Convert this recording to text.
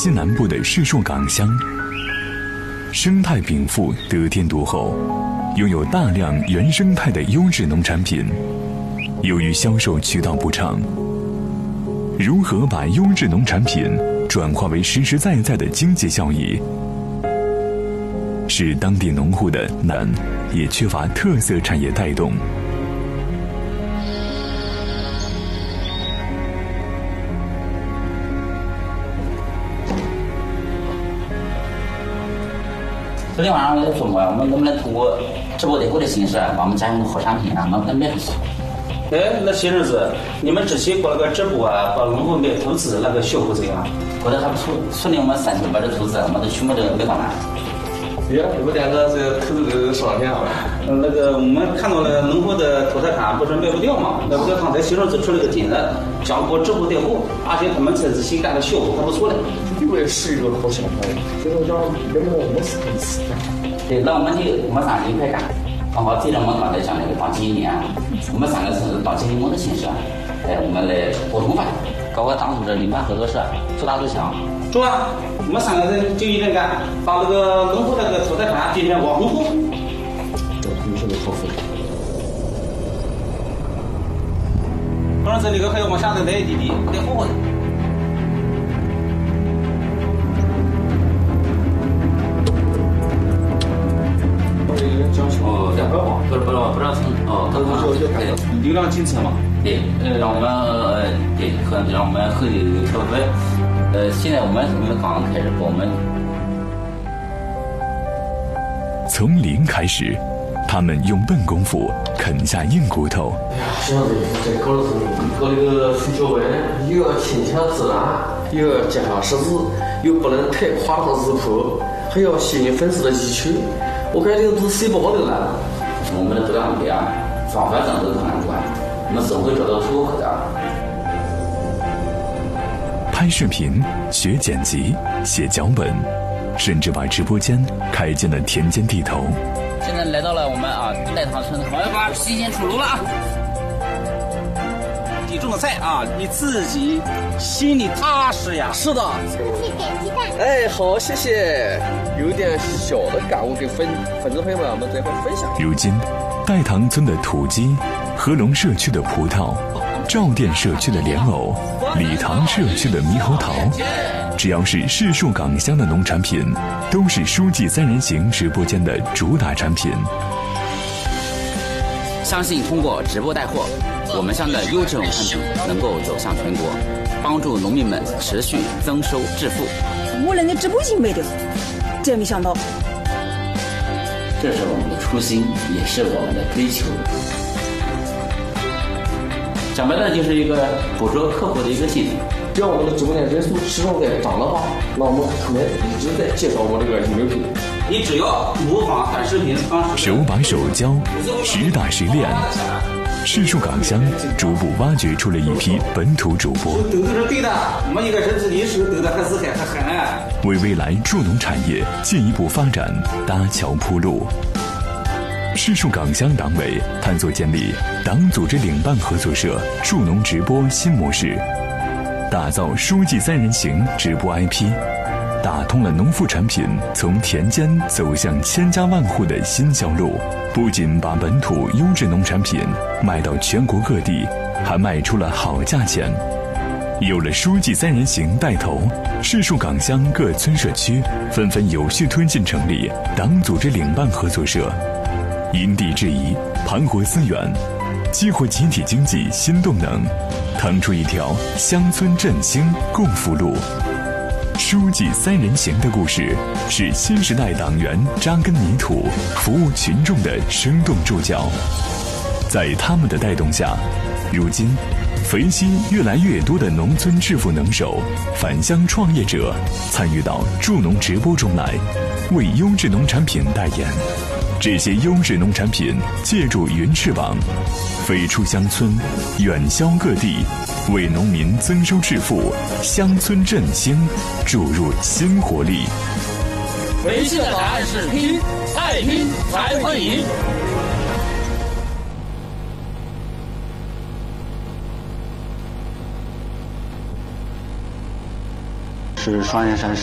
西南部的市树岗乡，生态禀赋得天独厚，拥有大量原生态的优质农产品。由于销售渠道不畅，如何把优质农产品转化为实实在在的经济效益，是当地农户的难，也缺乏特色产业带动。 昨天晚上我就琢磨，我们能不能通过直播带货的形式，把我们家用的好产品啊，能不能卖出去？ 哎，那新日子，你们之前搞了个直播啊，把农户卖投资那个效果怎样？ 搞得还不错，除了我们3把的投资，我们都全部都没搞完。 对呀，你们两个这投资都上天了。 那个我们看到了农户的土特产不是卖不掉嘛？那不是刚才新日子出了个点子，想过直播带货，而且他们这次新干的效果还不错嘞。 这个也是一个好想法，就是讲能不能我们是一次？ 对，那我们3个一块干，刚好对着我们刚才讲那个当经理啊，我们3个是当经理模的形式，我们来沟通吧，搞个党组织领办合作社，做大做强。 中啊，我们3个人就一人干，把这个农户那个土特产变成网红货。 你说的好复杂。 当然这里头还要往下头来一点点，带货的。 哦，2块网，不知道从都流量进车嘛？ 对，让我们对，让我们后头有条分。现在我们刚刚开始，我们从零开始，他们用笨功夫啃下硬骨头。 哎呀，现在在搞的是搞那个水饺味，又要清澈自然，又要结上食子，又不能太夸张质朴，还要吸引粉丝的意趣。我感觉这谁不好的难。 我们的质量不一样，方法上都很难管，我们总会找到出口的。 拍视频、学剪辑、写脚本，甚至把直播间开进了田间地头。 现在来到了我们代塘村，我要把新鲜出炉了啊！ 你种的菜啊，你自己心里踏实呀。 是的。哎，好，谢谢。有点小的感悟给粉丝朋友们，我们这会分享。 如今，代塘村的土鸡、合龙社区的葡萄、赵店社区的莲藕、礼堂社区的猕猴桃，只要是市树岗乡的农产品，都是书记3人行直播间的主打产品。 相信通过直播带货，我们乡的优质农产品能够走向全国，帮助农民们持续增收致富。 我能在直播间卖掉，真没想到。 这是我们的初心，也是我们的追求。讲白了就是一个捕捉客户的一个心理。 只要我们的直播间人数始终在涨的话，那我们可能一直在介绍我们这个饮料品。 你只要模仿短视频方式， 手把手教，实打实练。市树岗乡逐步挖掘出了一批本土主播， 抖的是对的，我们一个人自己是抖的很死很狠， 为未来助农产业进一步发展搭桥铺路。市树岗乡党委探索建立党组织领办合作社助农直播新模式，打造书记3人行直播 IP， 打通了农副产品从田间走向千家万户的新销路。不仅把本土优质农产品卖到全国各地，还卖出了好价钱。有了书记3人行带头，市树岗乡各村社区纷纷有序推进成立党组织领办合作社，因地制宜，盘活资源，激活集体经济新动能，腾出一条乡村振兴共富路。书记3人行的故事，是新时代党员扎根泥土、服务群众的生动注脚。在他们的带动下，如今肥西越来越多的农村致富能手、返乡创业者参与到助农直播中来，为优质农产品代言。这些优质农产品借助云翅膀，飞出乡村，远销各地，为农民增收致富、乡村振兴注入新活力。 肥西的答案是拼，爱拼才会赢。 是双岩山市